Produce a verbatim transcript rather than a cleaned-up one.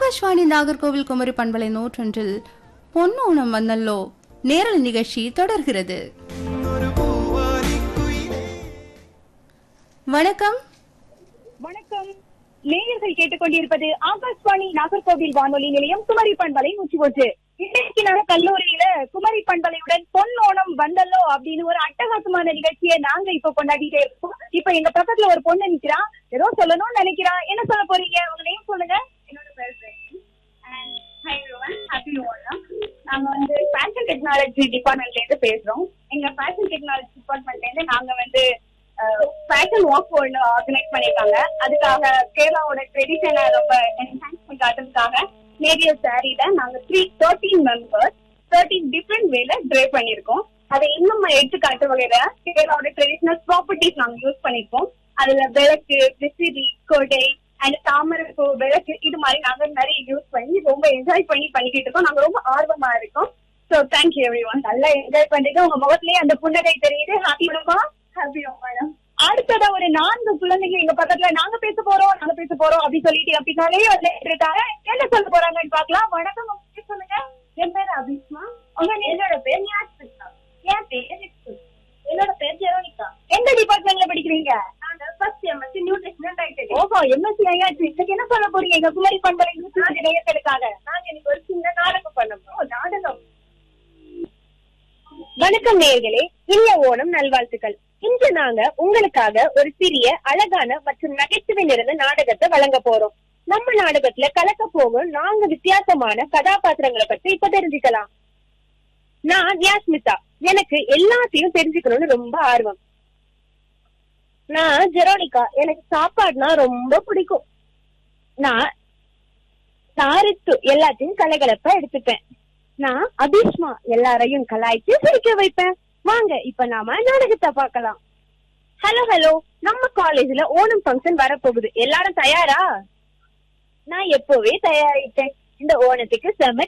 ஆகாஷ்வாணி நாகர்கோவில் குமரி பண்பலை நூற்றொன்றில் பொன்னோணம் வந்தல்லோ நேரல் நிகழ்ச்சி தொடர்கிறது. வணக்கம். வணக்கம். நேயர்கள் கேட்டுக்கொண்டிருப்பது ஆகாஷ்வாணி நாகர்கோவில் வானொலி நிலையம் குமரி பண்பலை நூற்றி ஒன்று. இன்னைக்கு நாங்க கல்லூரியில குமரி பண்பலையுடன் பொன்னோணம் வந்தல்லோ அப்படின்னு ஒரு அட்டகாசமான நிகழ்ச்சியை நாங்க இப்ப கொண்டாடிட்டே இருக்கோம். இப்ப எங்க பக்கத்துல ஒரு பொண்ணு நிக்கிறா, ஏதோ சொல்லணும்னு நினைக்கிறா. என்ன சொல்ல போறீங்க? உங்க நேம் சொல்லுங்க. என்னோட பேர் ஹாப்பி ஓணம். நாங்க வந்து ஃபேஷன் டெக்னாலஜி டிபார்ட்மெண்ட்ல இருந்து பேசுறோம். எங்க ஃபேஷன் டெக்னாலஜி டிபார்ட்மெண்ட்ல இருந்து நாங்க வந்து ஃபேஷன் வாக் ஒன்று ஆர்கனைஸ் பண்ணிருக்காங்க. அதுக்காக கேரளாவோட ட்ரெடிஷனை ரொம்ப என்ஹான்ஸ் பண்ணி காட்டுறதுக்காக நேரிய சாரியில நாங்க three thirteen members thirteen different வேல ட்ரை பண்ணிருக்கோம். அதை இன்னும் எடுத்துக்காட்டு வகையில கேரளாவோட ட்ரெடிஷனல் ப்ராப்பர்ட்டிஸ் நாங்க யூஸ் பண்ணிருக்கோம். அதுல விளக்கு, விசிறி, கொடை அண்ட் தாமரைப்பூ, விளக்கு இது மாதிரி நாங்க நிறைய யூஸ் பண்ணி ரொம்ப என்ஜாய் பண்ணி பண்ணிக்கிட்டு இருக்கோம். நாங்க ரொம்ப ஆர்வமா இருக்கோம். So thank you every one. நல்லா என்ஜாய் பண்ணிட்டு உங்க முகத்திலேயே அந்த புன்னகை தெரியுது. ஹாப்பி ஓணம். ஹாப்பி ஓணம். அடுத்ததா ஒரு நான்கு குழந்தைங்க எங்க பக்கத்துல நாங்க பேச போறோம் நாங்க பேச போறோம் அப்படின்னு சொல்லிட்டு அப்படின்னாலே இருக்காங்க. என்ன சொல்ல போறாங்கன்னு பாக்கலாம். வணக்கம், உங்க பேர் சொல்லுங்க. என் பேர் அபிஸ்மா. உங்க என்னோட பேர் ஞாபகம். என் பேர் என்னோட பேர் ஜெரோனிகா. எந்த டிபார்ட்மெண்ட்ல படிக்கிறீங்க? நாங்க first MSc nutrition and dietetics. ஓஹோ, எம்எஸ்சி ஐயாச்சு. இன்னைக்கு என்ன சொல்ல போறீங்க எங்க குமரி பண்பலை நேயர்களுக்காக? நாங்க எனக்கு ஒரு சின்ன நாடகம் பண்ணோம். நாடகம். வணக்கம் நேயர்களே, இனிய ஓணம் நல்வாழ்த்துக்கள். இன்று நாங்க உங்களுக்காக ஒரு சிறிய அழகான மற்றும் நகைச்சுவை நிறைந்த நாடகத்தை வழங்க போறோம். நம்ம நாடகத்துல கலக்க போகும் நான்கு வித்தியாசமான கதாபாத்திரங்களை பற்றி இப்ப தெரிஞ்சுக்கலாம். நான் யாஸ்மிதா. எனக்கு எல்லாத்தையும் தெரிஞ்சுக்கணும்னு ரொம்ப ஆர்வம். நான் ஜெரோனிகா. எனக்கு சாப்பாடுனா ரொம்ப பிடிக்கும். நான் சாரித்து எல்லாத்தையும் கலகலப்பா எடுத்துப்பேன். நான் அபிஷ்மா. எல்லாரையும் கலாய்ச்சி சிரிக்க வைப்பேன். வாங்க இப்ப நாம நாடகத்தை பார்க்கலாம். ஹலோ ஹலோ, நம்ம காலேஜ்ல ஓணம் ஃபங்க்ஷன் வரப்போகுது. எல்லாரும் தயாரா? நான் எப்பவே தயாரிட்டேன். இந்த ஓணத்துக்கு செம